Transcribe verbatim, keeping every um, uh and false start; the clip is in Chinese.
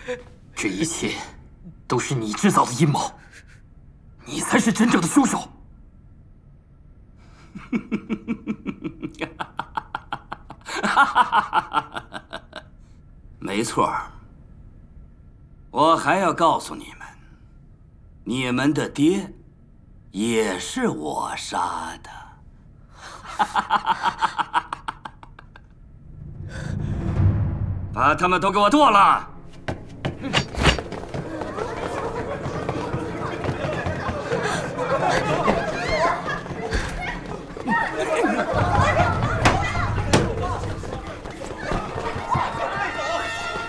这一切都是你制造的阴谋，你才是真正的凶手。 没错，我还要告诉你们，你们的爹也是我杀的。把他们都给我剁了！